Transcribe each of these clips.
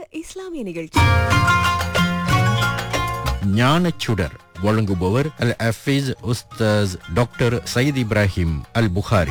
இஸ்லாமிய நிகழ்ச்சி. ஞானச்சுடர் வழங்குபவர் அல் ஹஃபீஸ் உஸ்தாஸ் டாக்டர் சயீத் இப்ராஹிம் அல் புகாரி.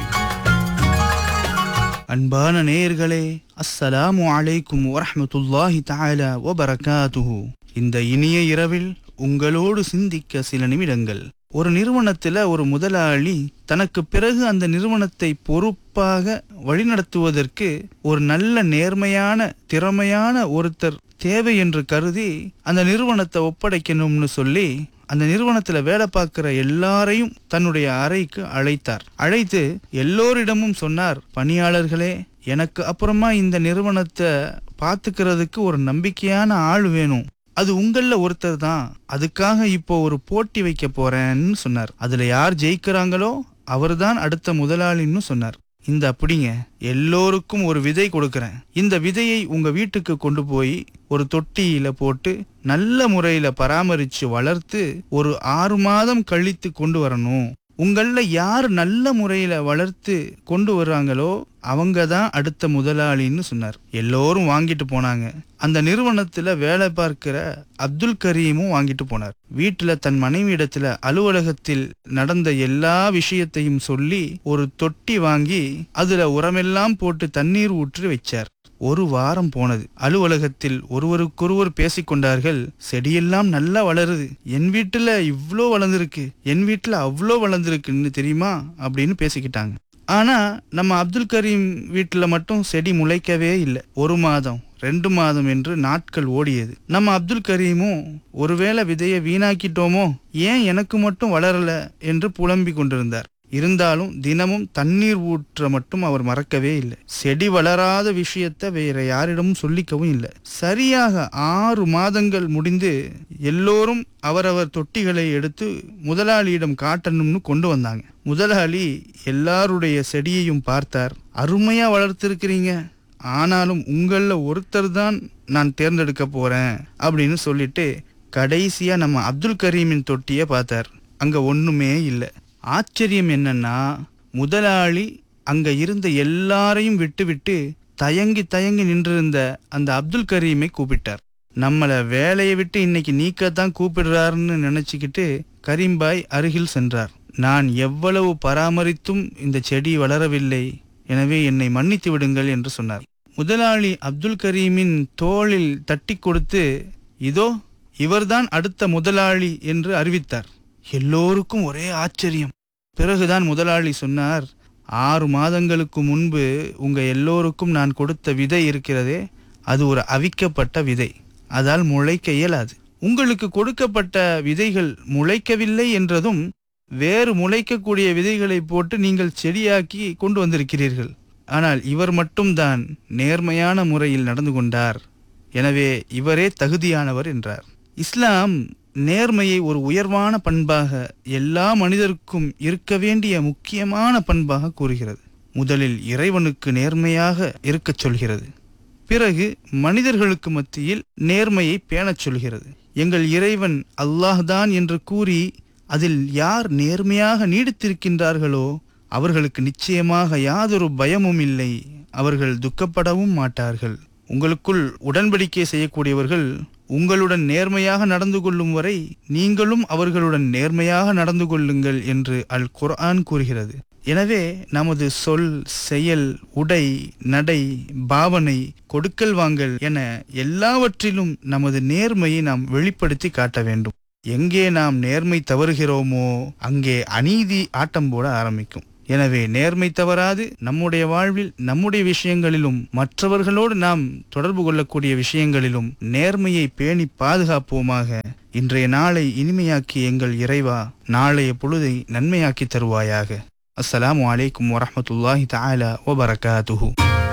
அன்பான நேயர்களே, அஸ்ஸலாமு அலைக்கும் வரஹ்மத்துல்லாஹி தஆலா வபரகாத்துஹு. இந்த இனிய இரவில் உங்களோடு சிந்திக்க சில நிமிடங்கள். ஒரு நிறுவனத்தில் ஒரு முதலாளி தனக்கு பிறகு அந்த நிறுவனத்தை பொறுப்பாக வழிநடத்துவதற்கு ஒரு நல்ல நேர்மையான திறமையான ஒருத்தர் தேவை என்று கருதி அந்த நிறுவனத்தை ஒப்படைக்கணும்னு சொல்லி அந்த நிறுவனத்துல வேலை பார்க்கிற எல்லாரையும் தன்னுடைய அறைக்கு அழைத்து எல்லோரிடமும் சொன்னார், பணியாளர்களே, எனக்கு அப்புறமா இந்த நிறுவனத்தை பார்த்துக்கிறதுக்கு ஒரு நம்பிக்கையான ஆள் வேணும். அது உங்கள ஒருத்தர் தான். அதுக்காக இப்போ ஒரு போட்டி வைக்க போறேன்னு சொன்னார். அதுல யார் ஜெயிக்கிறாங்களோ அவர்தான் அடுத்த முதலாளின்னு சொன்னார். இந்த அப்படிங்க, எல்லோருக்கும் ஒரு விதை கொடுக்கறேன். இந்த விதையை உங்க வீட்டுக்கு கொண்டு போய் ஒரு தொட்டியில போட்டு நல்ல முறையில பராமரிச்சு வளர்த்து ஒரு 6 மாதம் கழித்து கொண்டு வரணும். உங்கள யார் நல்ல முறையில வளர்த்து கொண்டு வர்றாங்களோ அவங்க தான் அடுத்த முதலாளின்னு சொன்னார். எல்லோரும் வாங்கிட்டு போனாங்க. அந்த நிறுவனத்துல வேலை பார்க்கிற அப்துல் கரீமும் வாங்கிட்டு போனார். வீட்டுல தன் மனைவி இடத்துல அலுவலகத்தில் நடந்த எல்லா விஷயத்தையும் சொல்லி ஒரு தொட்டி வாங்கி அதுல உரமெல்லாம் போட்டு தண்ணீர் ஊற்றி வச்சார். ஒரு வாரம் போனது. அலுவலகத்தில் ஒருவருக்கொருவர் பேசிக்கொண்டார்கள். செடியெல்லாம் நல்லா வளருது, என் வீட்டுல இவ்ளோ வளர்ந்துருக்கு, என் வீட்டுல அவ்வளோ வளர்ந்துருக்குன்னு தெரியுமா அப்படின்னு பேசிக்கிட்டாங்க. ஆனா நம்ம அப்துல் கரீம் வீட்டுல மட்டும் செடி முளைக்கவே இல்லை. 1 மாதம் 2 மாதம் என்று நாட்கள் ஓடியது. நம்ம அப்துல் கரீமும் ஒருவேளை விதையை வீணாக்கிட்டோமோ, ஏன் எனக்கு மட்டும் வளரல என்று புலம்பிக் கொண்டிருந்தார். இருந்தாலும் தினமும் தண்ணீர் ஊற்ற மட்டும் அவர் மறக்கவே இல்லை. செடி வளராத விஷயத்தை வேற யாரிடமும் சொல்லிக்கவும் இல்லை. சரியாக 6 மாதங்கள் முடிந்து எல்லோரும் அவரவர் தொட்டிகளை எடுத்து முதலாளியிடம் காட்டணும்னு கொண்டு வந்தாங்க. முதலாளி எல்லாருடைய செடியையும் பார்த்தார். அருமையா வளர்த்திருக்கிறீங்க, ஆனாலும் உங்கள ஒருத்தர் தான் நான் தேர்ந்தெடுக்க போறேன் அப்படின்னு சொல்லிட்டு கடைசியா நம்ம அப்துல் கரீமின் தொட்டியை பார்த்தார். அங்க ஒண்ணுமே இல்லை. ஆச்சரியம் என்னன்னா, முதலாளி அங்க இருந்த எல்லாரையும் விட்டு தயங்கி நின்றிருந்த அந்த அப்துல் கரீமை கூப்பிட்டார். நம்மள வேலையை விட்டு இன்னைக்கு நீக்கத்தான் கூப்பிடுறாருன்னு நினைச்சுக்கிட்டு கரீம்பாய் அருகில் சென்றார். நான் எவ்வளவு பராமரித்தும் இந்த செடி வளரவில்லை, எனவே என்னை மன்னித்து விடுங்கள் என்று சொன்னார். முதலாளி அப்துல் கரீமின் தோளில் தட்டி கொடுத்து, இதோ இவர்தான் அடுத்த முதலாளி என்று அறிவித்தார். எல்லோருக்கும் ஒரே ஆச்சரியம். பிறகுதான் முதலாளி சொன்னார், 6 மாதங்களுக்கு முன்பு உங்க எல்லோருக்கும் நான் கொடுத்த விதை இருக்கிறதே, அது ஒரு அவிக்கப்பட்ட விதை, அதால் முளைக்க இயலாது. உங்களுக்கு கொடுக்கப்பட்ட விதைகள் முளைக்கவில்லை என்றதும் வேறு முளைக்கக்கூடிய விதைகளை போட்டு நீங்கள் செடியாக்கி கொண்டு வந்திருக்கிறீர்கள். ஆனால் இவர் மட்டும்தான் நேர்மையான முறையில் நடந்து கொண்டார், எனவே இவரே தகுதியானவர் என்றார். இஸ்லாம் நேர்மையை ஒரு உயர்வான பண்பாக, எல்லா மனிதருக்கும் இருக்க வேண்டிய முக்கியமான பண்பாக கூறுகிறது. முதலில் இறைவனுக்கு நேர்மையாக இருக்கச் சொல்கிறது. பிறகு மனிதர்களுக்கு மத்தியில் நேர்மையை பேணச் சொல்கிறது. எங்கள் இறைவன் அல்லாஹ் தான் என்று கூறி அதில் யார் நேர்மையாக நீடித்திருக்கின்றார்களோ அவர்களுக்கு நிச்சயமாக யாதொரு பயமும் இல்லை, அவர்கள் துக்கப்படவும் மாட்டார்கள். உங்களுக்குள் உடன்படிக்கை செய்யக்கூடியவர்கள் உங்களுடன் நேர்மையாக நடந்து கொள்ளும் வரை நீங்களும் அவர்களுடன் நேர்மையாக நடந்து கொள்ளுங்கள் என்று அல் குர்ஆன் கூறுகிறது. எனவே நமது சொல், செயல், உடை, நடை, பாவனை, கொடுக்கல் வாங்கல் என எல்லாவற்றிலும் நமது நேர்மையை நாம் வெளிப்படுத்தி காட்ட வேண்டும். எங்கே நாம் நேர்மை தவறுகிறோமோ அங்கே அநீதி ஆட்டம் போட ஆரம்பிக்கும். எனவே நேர்மை தவறாது நம்முடைய வாழ்வில், நம்முடைய விஷயங்களிலும், மற்றவர்களோடு நாம் தொடர்பு கொள்ளக்கூடிய விஷயங்களிலும் நேர்மையை பேணி பாதுகாப்போமாக. இன்றைய நாளை இனிமையாக்கி எங்கள் இறைவா நாளைய பொழுதை நன்மையாக்கி தருவாயாக. அஸ்ஸலாமு அலைக்கும் வரஹ்மத்துல்லாஹி தஆலா வபரகாத்துஹு.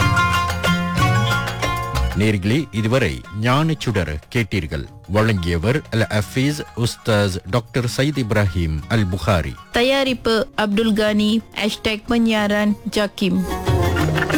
நேர்களே, இதுவரை ஞானச்சுடர் கேட்டீர்கள். வழங்கியவர் அல் ஹஃபீஸ் உஸ்தாஸ் டாக்டர் சயீத் இப்ராஹிம் அல் புகாரி. தயாரிப்பு அப்துல் கானி. #penyiaran Jakim.